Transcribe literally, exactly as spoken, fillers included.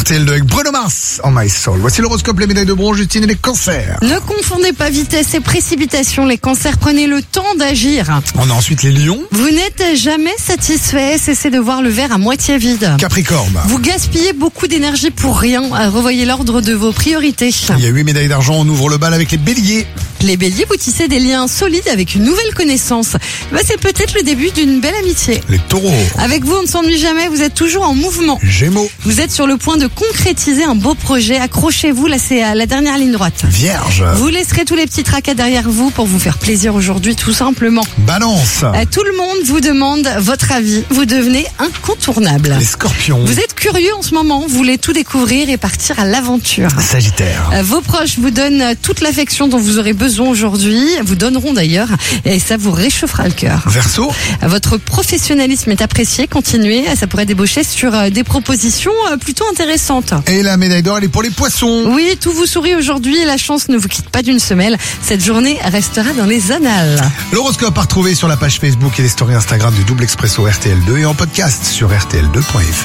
R T L deux avec Bruno Mars en My Soul. Voici l'horoscope, les médailles de bronze, Justine et les cancers. Ne confondez pas vitesse et précipitation. Les cancers, prenez le temps d'agir. On a ensuite les lions. Vous n'êtes jamais satisfait. Cessez de voir le verre à moitié vide. Capricorne. Vous gaspillez beaucoup d'énergie pour rien. Revoyez l'ordre de vos priorités. Il y a huit médailles d'argent, on ouvre le bal avec les béliers. Les béliers, vous tissez des liens solides avec une nouvelle connaissance. Bah, c'est peut-être le début d'une belle amitié. Les taureaux. Avec vous, on ne s'ennuie jamais. Vous êtes toujours en mouvement. Gémeaux. Vous êtes sur le point de concrétiser un beau projet. Accrochez-vous, là c'est à la dernière ligne droite. Vierge. Vous laisserez tous les petits tracas derrière vous pour vous faire plaisir aujourd'hui, tout simplement. Balance. Euh, Tout le monde vous demande votre avis. Vous devenez incontournable. Les scorpions. Vous êtes curieux en ce moment. Vous voulez tout découvrir et partir à l'aventure. Sagittaire. Euh, Vos proches vous donnent euh, toute l'affection dont vous aurez besoin aujourd'hui. Vous donneront d'ailleurs. Et ça vous réchauffera le cœur. Verseau. Euh, Votre professionnalisme est apprécié. Continuez. Ça pourrait débaucher sur euh, des propositions euh, plutôt intéressantes. Et la médaille d'or, elle est pour les poissons. Oui, tout vous sourit aujourd'hui. La chance ne vous quitte pas d'une semelle. Cette journée restera dans les annales. L'horoscope à retrouver sur la page Facebook et les stories Instagram du Double Expresso R T L deux et en podcast sur R T L deux point F R.